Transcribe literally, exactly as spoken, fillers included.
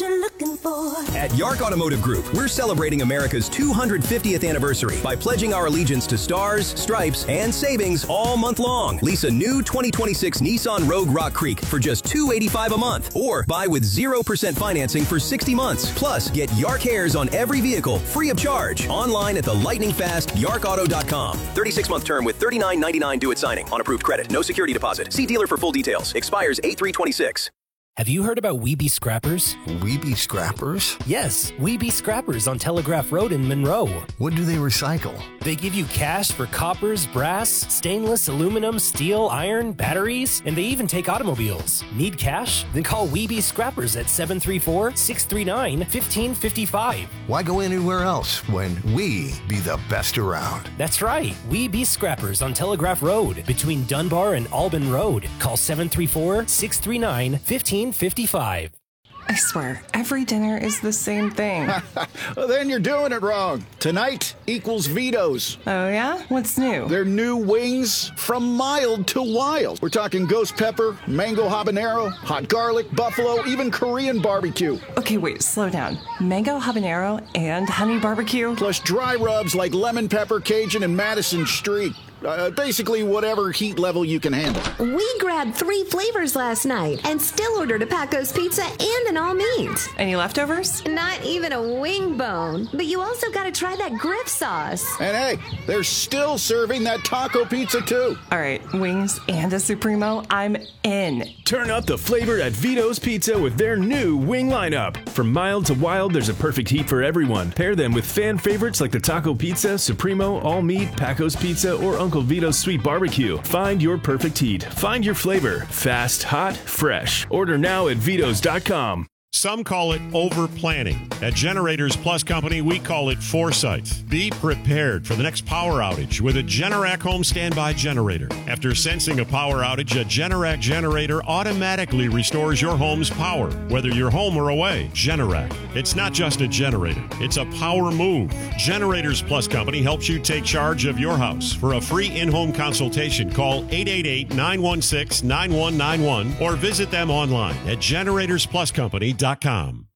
you're looking for. At Yark Automotive Group, we're celebrating America's two hundred fiftieth anniversary by pledging our allegiance to stars, stripes, and savings all month long. Lease a new twenty twenty-six Nissan Rogue Rock Creek for just two hundred eighty-five dollars a month, or buy with zero percent financing for sixty months. Plus, get Yark Hairs on every vehicle, free of charge. Online at the lightning fast yark auto dot com. thirty-six month term with thirty-nine ninety-nine due at signing. On approved credit. No security deposit. See dealer for full details. Expires eight three twenty-six. Have you heard about Weeby Scrappers? Weeby Scrappers? Yes, Weeby Scrappers on Telegraph Road in Monroe. What do they recycle? They give you cash for coppers, brass, stainless, aluminum, steel, iron, batteries, and they even take automobiles. Need cash? Then call Weeby Scrappers at seven three four, six three nine, one five five five. Why go anywhere else when we be the best around? That's right, Weeby Scrappers on Telegraph Road between Dunbar and Albin Road. Call seven three four, six three nine, one five five five. I swear, every dinner is the same thing. Well, then you're doing it wrong. Tonight equals Vito's. Oh, yeah? What's new? Their new wings, from mild to wild. We're talking ghost pepper, mango habanero, hot garlic, buffalo, even Korean barbecue. Okay, wait, slow down. Mango habanero and honey barbecue? Plus dry rubs like lemon pepper, Cajun, and Madison Street. Uh, basically, whatever heat level you can handle. We grabbed three flavors last night and still ordered a Paco's pizza and an all-meat. Any leftovers? Not even a wing bone. But you also got to try that Griff sauce. And hey, they're still serving that taco pizza, too. All right, wings and a Supremo, I'm in. Turn up the flavor at Vito's Pizza with their new wing lineup. From mild to wild, there's a perfect heat for everyone. Pair them with fan favorites like the taco pizza, Supremo, all-meat, Paco's Pizza, or Uncle Vito's Sweet Barbecue. Find your perfect heat. Find your flavor. Fast, hot, fresh. Order now at vitos dot com. Some call it over-planning. At Generators Plus Company, we call it foresight. Be prepared for the next power outage with a Generac home standby generator. After sensing a power outage, a Generac generator automatically restores your home's power, whether you're home or away. Generac. It's not just a generator. It's a power move. Generators Plus Company helps you take charge of your house. For a free in-home consultation, call eight eight eight, nine one six, nine one nine one or visit them online at generators plus company dot com.